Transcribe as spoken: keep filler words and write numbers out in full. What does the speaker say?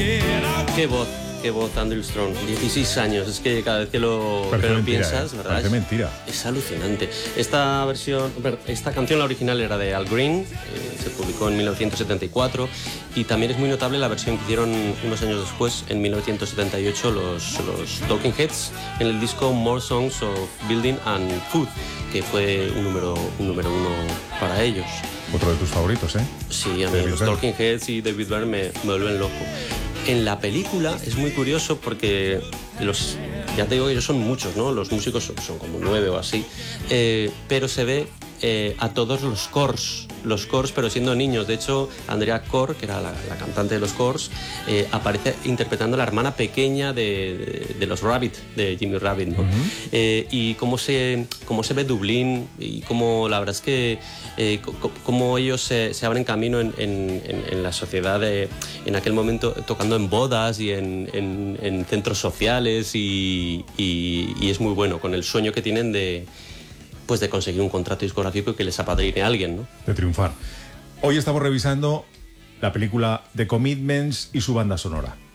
Qué voz, qué voz, Andrew Strong. dieciséis años, es que cada vez que lo, que lo mentira, piensas, ¿eh? ¿verdad? Parece Es, mentira. es alucinante. Esta versión, esta canción, la original, era de Al Green, eh, se publicó en mil novecientos setenta y cuatro, y también es muy notable la versión que hicieron unos años después, en mil novecientos setenta y ocho, los, los Talking Heads, en el disco More Songs of Building and Food, que fue un número, un número uno para ellos. Otro de tus favoritos, ¿eh? Sí, a mí los Talking Heads y David Byrne me, me vuelven loco. En la película es muy curioso porque los, ya te digo que ellos son muchos, ¿no? Los músicos son, son como nueve o así, eh, pero se ve eh, a todos los Corrs, los Corrs, pero siendo niños. De hecho, Andrea Corr, que era la, la cantante de los Corrs, eh, aparece interpretando a la hermana pequeña de, de, de los Rabbit, de Jimmy Rabbit, ¿no? Uh-huh. eh, y cómo se, cómo se ve Dublín, y cómo la verdad es que eh, cómo ellos se, se abren camino en, en, en la sociedad de, en aquel momento, tocando en bodas y en, en, en centros sociales, y, y, y es muy bueno, con el sueño que tienen de, pues de conseguir un contrato discográfico y que les apadrine a alguien, ¿no? De triunfar. Hoy estamos revisando la película The Commitments y su banda sonora.